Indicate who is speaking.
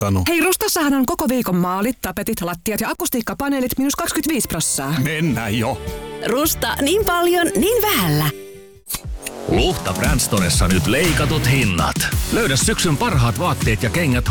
Speaker 1: ilmoittanut.
Speaker 2: Hei, Rustassahan on koko viikon maalit, tapetit, lattiat ja akustiikkapaneelit -25%.
Speaker 1: Mennä jo.
Speaker 3: Rusta, niin paljon, niin vähällä.
Speaker 4: Luhta Brand Storessa nyt leikatut hinnat. Löydä syksyn parhaat vaatteet ja kengät